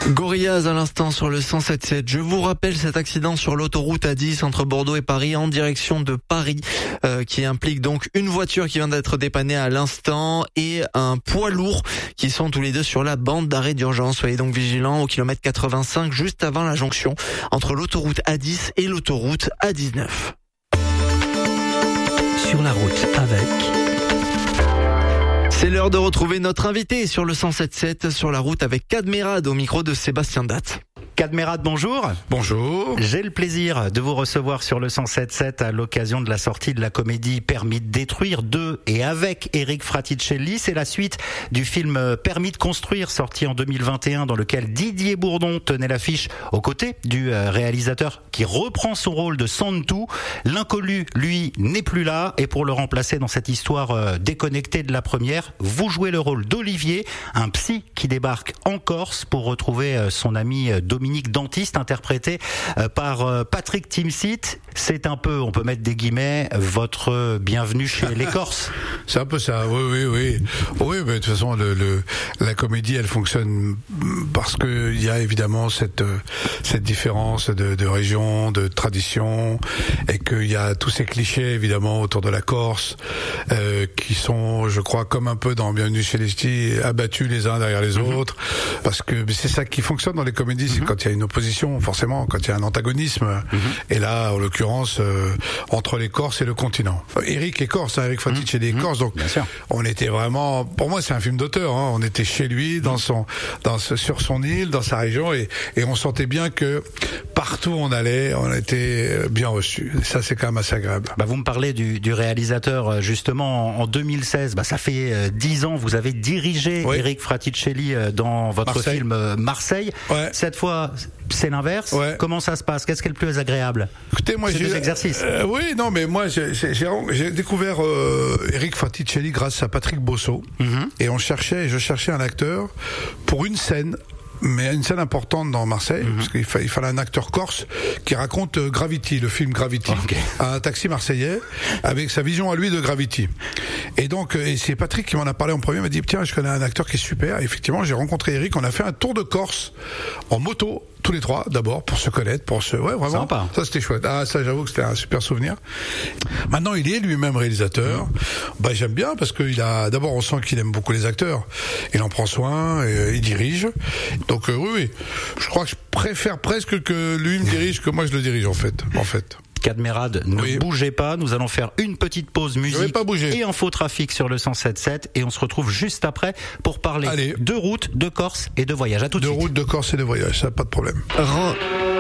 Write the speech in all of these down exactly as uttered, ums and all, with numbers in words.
Gorillaz à l'instant sur le cent sept sept. Je vous rappelle cet accident sur l'autoroute A dix entre Bordeaux et Paris en direction de Paris euh, qui implique donc une voiture qui vient d'être dépannée à l'instant et un poids lourd qui sont tous les deux sur la bande d'arrêt d'urgence. Soyez donc vigilants au kilomètre quatre-vingt-cinq juste avant la jonction entre l'autoroute A dix et l'autoroute A dix-neuf. Sur la route avec... C'est l'heure de retrouver notre invité sur le cent sept sept sur la route avec Cadmerade au micro de Sébastien Datte. Cadmerade, bonjour. Bonjour. J'ai le plaisir de vous recevoir sur le cent sept sept à l'occasion de la sortie de la comédie Permis de détruire de et avec Eric Fraticelli. C'est la suite du film Permis de construire sorti en deux mille vingt et un dans lequel Didier Bourdon tenait l'affiche aux côtés du réalisateur qui reprend son rôle de Santou. L'inconnu, lui, n'est plus là et pour le remplacer dans cette histoire déconnectée de la première, vous jouez le rôle d'Olivier, un psy qui débarque en Corse pour retrouver son ami Dominique Dominique Dantiste, interprété par Patrick Timsit. C'est un peu, on peut mettre des guillemets, votre bienvenue chez les Corses. C'est un peu ça, oui, oui, oui. Oui, mais de toute façon, le, le, la comédie, elle fonctionne parce que il y a évidemment cette, cette différence de, de région, de tradition, et qu'il y a tous ces clichés, évidemment, autour de la Corse, euh, qui sont, je crois, comme un peu dans Bienvenue chez les Ch'tis, abattus les uns derrière les mm-hmm. autres, parce que c'est ça qui fonctionne dans les comédies, c'est mm-hmm. quand il y a une opposition, forcément, quand il y a un antagonisme, mm-hmm. et là, en l'occurrence, euh, entre les Corses et le continent. Enfin, Eric est Corse, hein, Eric Fraticelli est Corse, donc on était vraiment, pour moi c'est un film d'auteur, hein, on était chez lui, dans son, dans ce, sur son île, dans sa région, et, et on sentait bien que partout où on allait, on était bien reçus. Ça c'est quand même assez agréable. Bah, vous me parlez du, du réalisateur, justement, en deux mille seize, bah, ça fait dix ans, vous avez dirigé oui. Eric Fraticelli dans votre Marseille. film Marseille. Ouais. Cette fois, c'est l'inverse. Ouais. Comment ça se passe? Qu'est-ce qui est le plus agréable? Écoutez, moi, c'est j'ai deux exercices. Euh, oui, non, mais moi, j'ai, j'ai, j'ai découvert euh, Eric Fraticelli grâce à Patrick Bosso, mm-hmm. et on cherchait, je cherchais un acteur pour une scène. Mais une scène importante dans Marseille, mm-hmm. parce qu'il fallait, il fallait un acteur corse qui raconte euh, Gravity, le film Gravity, okay. un taxi marseillais, avec sa vision à lui de Gravity. Et donc, et c'est Patrick qui m'en a parlé en premier, il m'a dit, tiens, je connais un acteur qui est super. Et effectivement, j'ai rencontré Eric, on a fait un tour de Corse en moto, tous les trois, d'abord, pour se connaître, pour se... Ouais, vraiment. Sympa. Ça, c'était chouette. Ah, ça, j'avoue que c'était un super souvenir. Maintenant, il est lui-même réalisateur. Mmh. Bah, j'aime bien parce qu'il a... D'abord, on sent qu'il aime beaucoup les acteurs. Il en prend soin, et, il dirige. Donc, euh, oui, oui. Je crois que je préfère presque que lui me dirige que moi je le dirige, en fait. En fait. Cadmerade, ne oui. bougez pas, nous allons faire une petite pause musique et infotrafic sur le cent sept sept et on se retrouve juste après pour parler Allez. de route, de Corse et de voyage. À tout de, de suite. De route, de Corse et de voyage, ça pas de problème. Ren...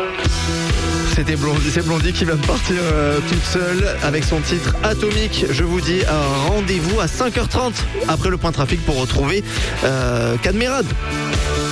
C'était Blondie, c'est Blondie qui va partir euh, toute seule avec son titre Atomique. Je vous dis un rendez-vous à cinq heures trente après le point trafic pour retrouver euh, Cadmerade.